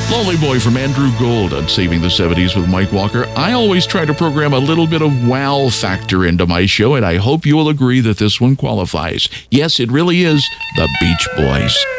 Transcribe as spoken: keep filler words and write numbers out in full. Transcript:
Lonely Boy from Andrew Gold on Saving the seventies with Mike Walker. I always try to program a little bit of wow factor into my show, and I hope you will agree that this one qualifies. Yes, it really is the Beach Boys.